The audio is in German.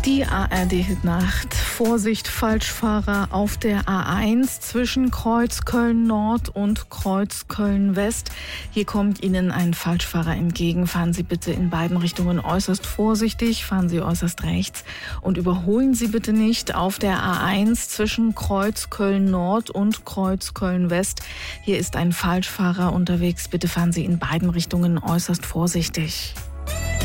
Die ARD-Nacht. Vorsicht, Falschfahrer auf der A1 zwischen Kreuz Köln-Nord und Kreuz Köln-West. Hier kommt Ihnen ein Falschfahrer entgegen. Fahren Sie bitte in beiden Richtungen äußerst vorsichtig, fahren Sie äußerst rechts und überholen Sie bitte nicht auf der A1 zwischen Kreuz Köln-Nord und Kreuz Köln-West. Hier ist ein Falschfahrer unterwegs. Bitte fahren Sie in beiden Richtungen äußerst vorsichtig.